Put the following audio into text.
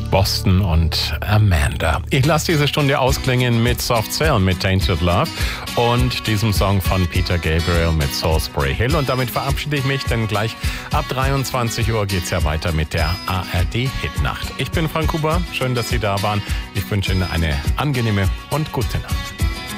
Boston und Amanda. Ich lasse diese Stunde ausklingen mit Soft Cell, mit Tainted Love und diesem Song von Peter Gabriel mit Salisbury Hill. Und damit verabschiede ich mich, denn gleich ab 23 Uhr geht es ja weiter mit der ARD-Hitnacht. Ich bin Frank Huber, schön, dass Sie da waren. Ich wünsche Ihnen eine angenehme und gute Nacht.